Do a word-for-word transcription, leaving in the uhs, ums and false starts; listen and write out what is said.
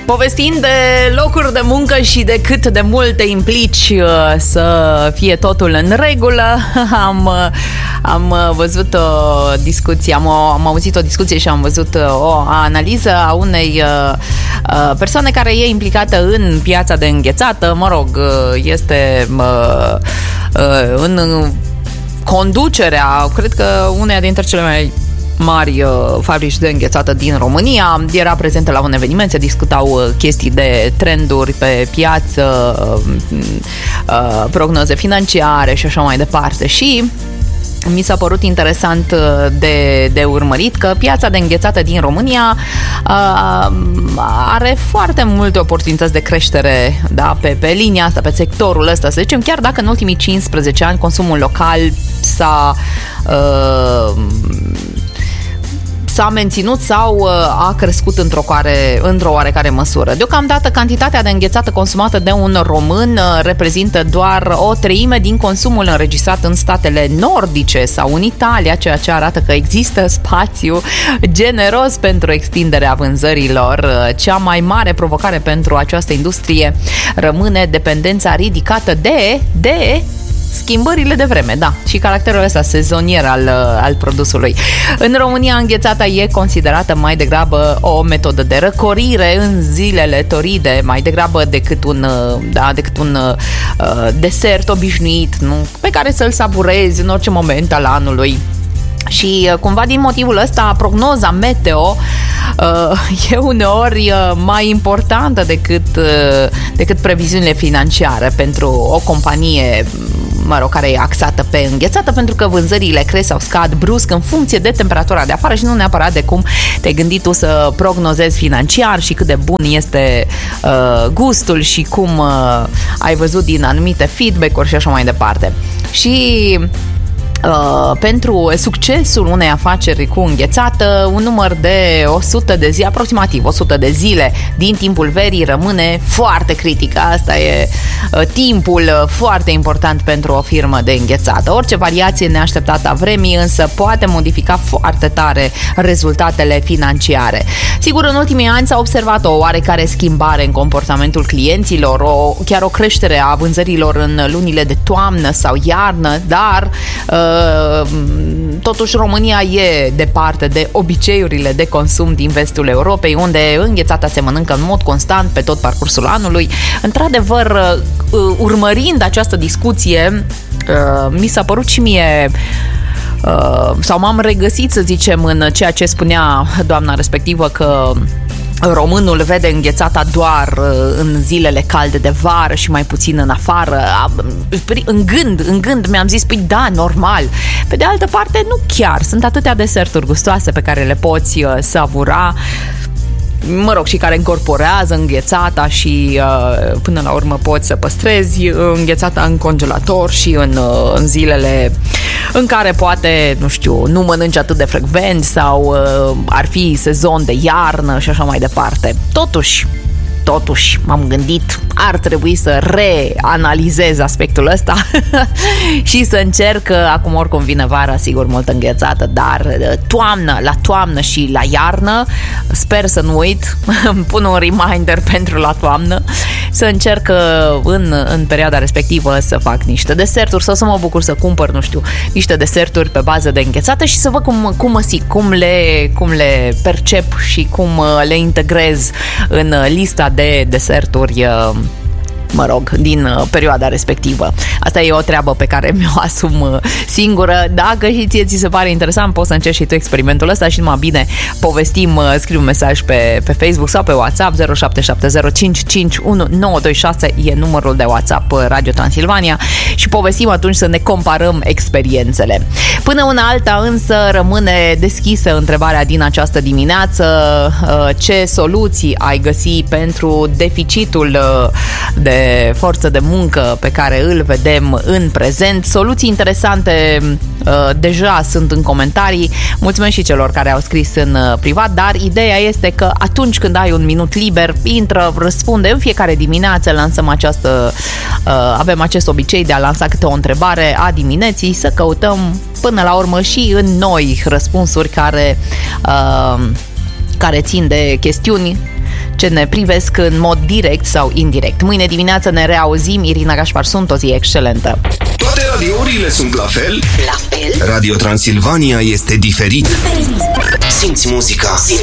Povestind de locuri de muncă și de cât de mult te implici să fie totul în regulă, am, am văzut o discuție, am, am auzit o discuție și am văzut o analiză a unei persoane care e implicată în piața de înghețată, mă rog, este în conducerea, cred că uneia dintre cele mai mari uh, fabrici de înghețată din România. Era prezentă la un eveniment, se discutau uh, chestii de trenduri pe piață, uh, uh, prognoze financiare și așa mai departe. Și mi s-a părut interesant de, de urmărit că piața de înghețată din România uh, are foarte multe oportunități de creștere, da, pe, pe linia asta, pe sectorul ăsta, să zicem, chiar dacă în ultimii cincisprezece ani consumul local s-a uh, s-a menținut sau a crescut într-o, care, într-o oarecare măsură. Deocamdată, cantitatea de înghețată consumată de un român reprezintă doar o treime din consumul înregistrat în statele nordice sau în Italia, ceea ce arată că există spațiu generos pentru extinderea vânzărilor. Cea mai mare provocare pentru această industrie rămâne dependența ridicată de... de schimbările de vreme, da, și caracterul ăsta sezonier al, al produsului. În România, înghețata e considerată mai degrabă o metodă de răcorire în zilele toride, mai degrabă decât un, da, decât un uh, desert obișnuit, nu? Pe care să-l savurezi în orice moment al anului. Și cumva din motivul ăsta prognoza meteo uh, e uneori uh, mai importantă decât, uh, decât previziunile financiare pentru o companie, mă rog, care e axată pe înghețată, pentru că vânzările cresc sau scad brusc în funcție de temperatura de afară și nu neapărat de cum te-ai gândit tu să prognozezi financiar și cât de bun este uh, gustul și cum uh, ai văzut din anumite feedback-uri și așa mai departe. Și Uh, pentru succesul unei afaceri cu înghețată, un număr de o sută de zile, aproximativ o sută de zile din timpul verii rămâne foarte critic. Asta e uh, timpul uh, foarte important pentru o firmă de înghețată. Orice variație neașteptată a vremii însă poate modifica foarte tare rezultatele financiare. Sigur, în ultimii ani s-a observat o oarecare schimbare în comportamentul clienților, o, chiar o creștere a vânzărilor în lunile de toamnă sau iarnă, dar uh, totuși România e departe de obiceiurile de consum din vestul Europei, unde înghețata se mănâncă în mod constant pe tot parcursul anului. Într-adevăr, urmărind această discuție, mi s-a părut și mie sau m-am regăsit, să zicem, în ceea ce spunea doamna respectivă, că românul vede înghețata doar în zilele calde de vară și mai puțin în afară. În gând, în gând mi-am zis, păi da, normal. Pe de altă parte, nu chiar. Sunt atâtea deserturi gustoase pe care le poți savura, mă rog, și care încorporează înghețata și uh, până la urmă poți să păstrezi înghețata în congelator și în, uh, în zilele în care poate, nu știu, nu mănânci atât de frecvent sau uh, ar fi sezon de iarnă și așa mai departe. Totuși, Totuși, m-am gândit, ar trebui să reanalizez aspectul ăsta și să încerc, acum oricum vine vara, sigur, mult înghețată, dar toamnă, la toamnă și la iarnă, sper să nu uit, îmi pun un reminder pentru la toamnă, să încerc în, în perioada respectivă să fac niște deserturi sau să mă bucur să cumpăr, nu știu, niște deserturi pe bază de înghețată și să văd cum, cum mă simt, cum le, cum le percep și cum le integrez în lista de deserturi, mă rog, din perioada respectivă. Asta e o treabă pe care mi-o asum singură. Dacă și ție ți se pare interesant, poți să încerci și tu experimentul ăsta și numai bine povestim, scrii un mesaj pe, pe Facebook sau pe WhatsApp. Zero șapte șapte zero cinci cinci unu nouă doi șase e numărul de WhatsApp Radio Transilvania și povestim atunci, să ne comparăm experiențele. Până una alta însă rămâne deschisă întrebarea din această dimineață: ce soluții ai găsi pentru deficitul de forță de muncă pe care îl vedem în prezent? Soluții interesante uh, deja sunt în comentarii. Mulțumesc și celor care au scris în uh, privat, dar ideea este că atunci când ai un minut liber, intră, răspunde. În fiecare dimineață lansăm această uh, avem acest obicei de a lansa câte o întrebare a dimineții, să căutăm până la urmă și în noi răspunsuri care uh, care țin de chestiuni ce ne privesc în mod direct sau indirect. Mâine dimineață ne reauzim. Irina Gașpar sunt, o zi excelentă. Toate radiourile sunt la fel? La fel? Radio Transilvania este diferit. Diferit. Simți muzica.